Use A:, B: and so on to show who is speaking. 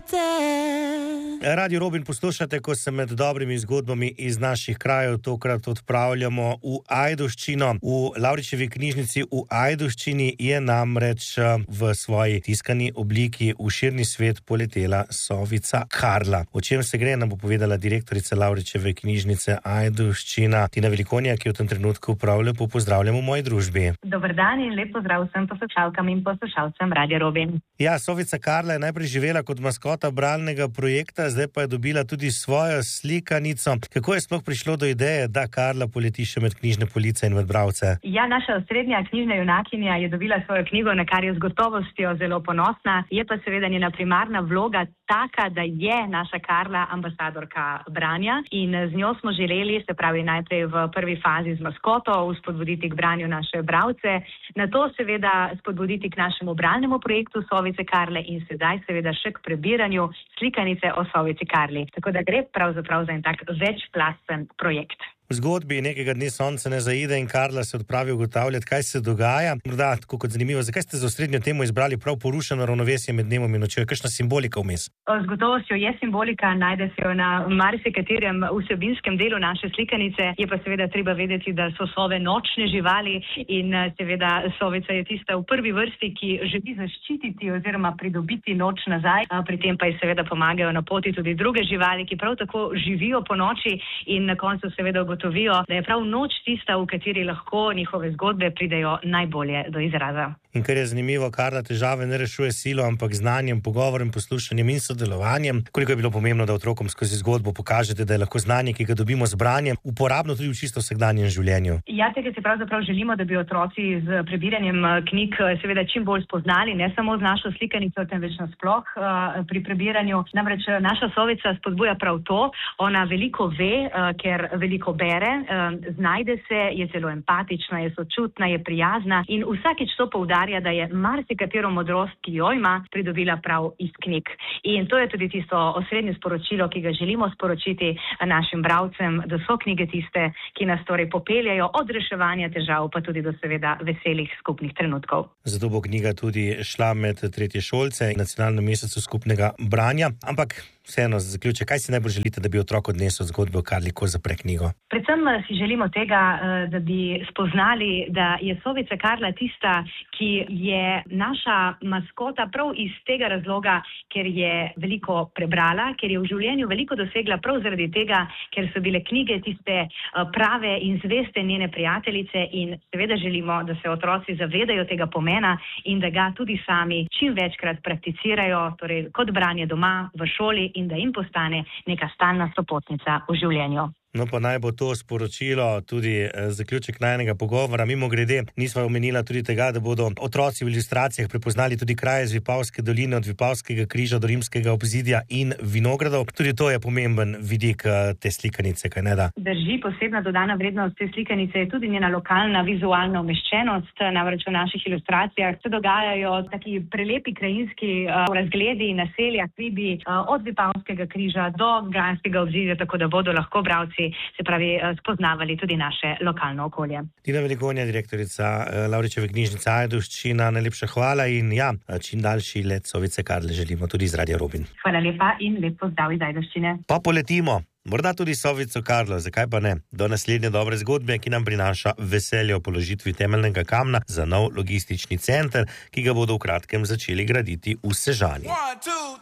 A: Radio Robin poslušate, ko se med dobrimi zgodbami iz naših krajev tokrat odpravljamo v Ajdovščino. V Lavričevi knjižnici v Ajdovščini je namreč v svoji tiskani obliki v širni svet poletela sovica Karla. O čem se gre, nam bo povedala direktorica Lavričeve knjižnice Ajdovščina Tina Velikonja, ki v tem trenutku prav lepo pozdravljam v moji družbi.
B: Dober dan in lep pozdrav vsem poslušalkam in poslušalcem Radio Robin.
A: Ja, sovica Karla je najprej živela kot maskota bralnega projekta, zdaj pa je dobila tudi svojo slikanico. Kako je sploh prišlo do ideje, da Karla poleti še med knjižne police in med bralce?
B: Ja, naša osrednja knjižna junakinja je dobila svojo knjigo, na kar je z gotovostjo zelo ponosna. Je pa seveda njena primarna vloga taka, da je naša Karla ambasadorka branja in z njo smo želeli, se pravi najprej v prvi fazi z maskoto, spodbuditi k branju naše bralce, nato seveda spodbuditi k našemu bralnemu projektu Sovice Karle in sedaj seveda še k prebiranju slikanice o Sovici Karli. Tako da gre pravzaprav za en tak večplasten projekt.
A: V zgodbi nekega dne sonce ne zaide in Karla se odpravi ugotavljati, kaj se dogaja. Morda tako kot zanimivo, zakaj ste za osrednjo temo izbrali prav porušeno ravnovesje med dnevom in nočjo? Kakšna simbolika vmes?
B: Z gotovostjo je simbolika, najde se jo na marsikaterem vsebinskem delu naše slikanice. Je pa seveda treba vedeti, da so sove nočne živali in seveda sovica je tista v prvi vrsti, ki želi zaščititi oziroma pridobiti noč nazaj. Pri tem pa ji seveda pomagajo na poti tudi druge živali, ki prav tako živijo po noči in na koncu seveda ugotovijo, da je prav noč tista, v kateri lahko njihove zgodbe pridejo najbolje do izraza.
A: In kar je zanimivo, Karla težave ne rešuje silo, ampak znanjem, pogovorem, poslušanjem in sodelovanjem. Koliko je bilo pomembno, da otrokom skozi zgodbo pokažete, da je lahko znanje, ki ga dobimo z branjem, uporabno tudi v čisto vsakdanjem življenju?
B: Ja, tega se pravzaprav želimo, da bi otroci z prebiranjem knjig seveda čim bolj spoznali, ne samo z našo slikanico, temveč nasploh pri prebiranju. Namreč naša sovica spodbuja prav to, ona veliko ve, ker veliko bere, znajde se, je zelo empatična, je sočutna, je prijazna in vsakič to poudarja, da je marsikatero modrost, ki jo ima, pridobila prav iz knjig. In to je tudi tisto osrednje sporočilo, ki ga želimo sporočiti našim bralcem, da so knjige tiste, ki nas torej popeljajo od reševanja težav, pa tudi do seveda veselih skupnih trenutkov.
A: Zato bo knjiga tudi šla med tretješolce in nacionalnem mesecu skupnega branja, ampak vseeno za zaključek, kaj si najbolj želite, da bi otrok odnesel zgodbo o Karli, ko zapre knjigo?
B: Predvsem si želimo tega, da bi spoznali, da je sovica Karla tista, ki je naša maskota prav iz tega razloga, ker je veliko prebrala, ker je v življenju veliko dosegla prav zaradi tega, ker so bile knjige tiste prave in zveste njene prijateljice in seveda želimo, da se otroci zavedajo tega pomena in da ga tudi sami čim večkrat prakticirajo, torej kot branje doma, v šoli in da jim postane neka stalna sopotnica v življenju.
A: No pa naj bo to sporočilo tudi zaključek najnega pogovora. Mimogrede, nisva omenila tudi tega, da bodo otroci v ilustracijah prepoznali tudi kraje z Vipavske doline, od Vipavskega križa do Rimskega obzidja in vinogradov. Tudi to je pomemben vidik te slikanice, kaj ne da?
B: Drži, posebna dodana vrednost te slikanice je tudi njena lokalna vizualna umeščenost. Namreč v naših ilustracijah se dogajajo taki prelepi krajinski razgledi naselja, hribi od Vipavskega križa do Granskega obzidja, tako da bodo lahko bralci se pravi spoznavali tudi naše lokalno okolje.
A: Tina Velikonja, direktorica Lavričeve knjižnice Ajdovščina, najlepša hvala in ja, čim daljši let sovice Karle želimo tudi iz Radia Robin.
B: Hvala lepa in lep pozdrav iz Ajdovščine.
A: Pa poletimo, morda tudi sovico Karlo, zakaj pa ne? Do naslednje dobre zgodbe, ki nam prinaša veselje o položitvi temeljnega kamna za nov logistični center, ki ga bodo v kratkem začeli graditi v Sežani.